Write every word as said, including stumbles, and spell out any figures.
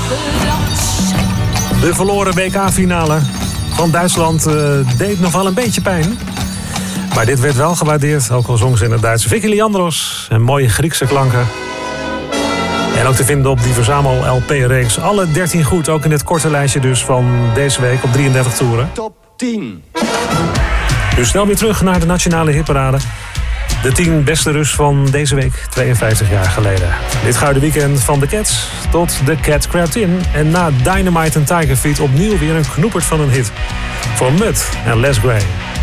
De verloren W K-finale van Duitsland uh, deed nog wel een beetje pijn. Maar dit werd wel gewaardeerd, ook al zong ze in het Duits. Vicky Leandros en mooie Griekse klanken. En ook te vinden op die verzamel-L P-reeks. Alle dertien goed, ook in dit korte lijstje dus van deze week op drieëndertig toeren. Top tien. Dus snel weer terug naar de nationale hitparade. De tien beste rus van deze week, tweeënvijftig jaar geleden. Dit gouden weekend van The Cats tot The Cat Crept In. En na Dynamite en Tiger Feet opnieuw weer een knoepert van een hit. Voor Mud en Les Gray.